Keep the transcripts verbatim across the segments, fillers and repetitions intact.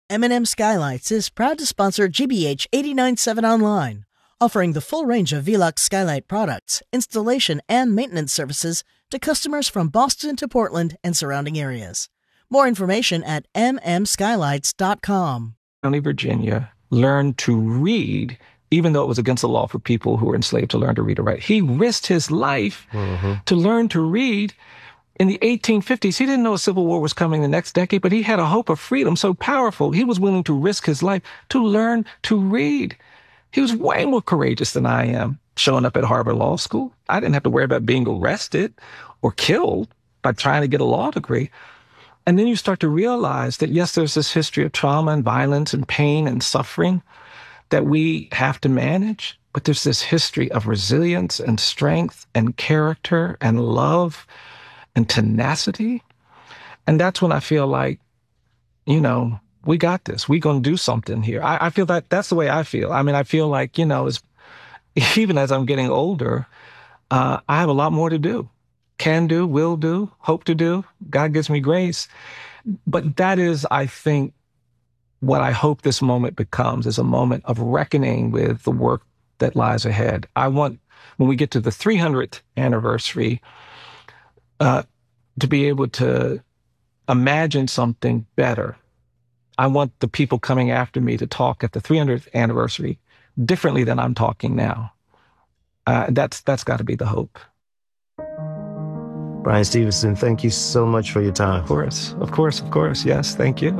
M and M Skylights is proud to sponsor G B H eighty-nine point seven Online, offering the full range of Velux Skylight products, installation, and maintenance services to customers from Boston to Portland and surrounding areas. More information at m m skylights dot com. County, Virginia, learned to read, even though it was against the law for people who were enslaved to learn to read or write. He risked his life mm-hmm. to learn to read. In the eighteen fifties, he didn't know a civil war was coming the next decade, but he had a hope of freedom so powerful, he was willing to risk his life to learn to read. He was way more courageous than I am showing up at Harvard Law School. I didn't have to worry about being arrested or killed by trying to get a law degree. And then you start to realize that, yes, there's this history of trauma and violence and pain and suffering that we have to manage, but there's this history of resilience and strength and character and love and tenacity. And that's when I feel like, you know, we got this. We're going to do something here. I, I feel that that's the way I feel. I mean, I feel like, you know, as, even as I'm getting older, uh, I have a lot more to do. Can do, will do, hope to do. God gives me grace. But that is, I think, what I hope this moment becomes, is a moment of reckoning with the work that lies ahead. I want, when we get to the three hundredth anniversary, uh, to be able to imagine something better. I want the people coming after me to talk at the three hundredth anniversary differently than I'm talking now. Uh, that's that's got to be the hope. Bryan Stevenson, thank you so much for your time. Of course, of course, of course. Yes, thank you.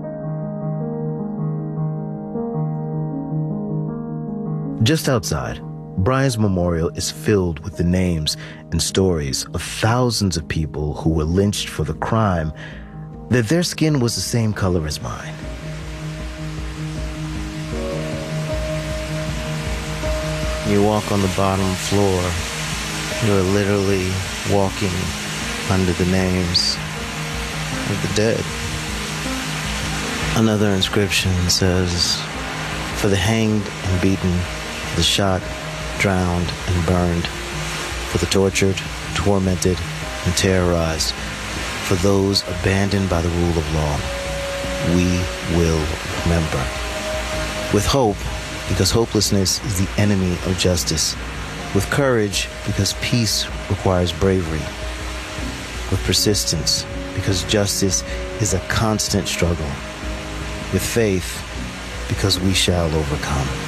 Just outside, Bryan's memorial is filled with the names and stories of thousands of people who were lynched for the crime that their skin was the same color as mine. You walk on the bottom floor, you're literally walking under the names of the dead. Another inscription says, "For the hanged and beaten, the shot, drowned, and burned, for the tortured, tormented, and terrorized, for those abandoned by the rule of law, we will remember." With hope, because hopelessness is the enemy of justice. With courage, because peace requires bravery. With persistence, because justice is a constant struggle. With faith, because we shall overcome.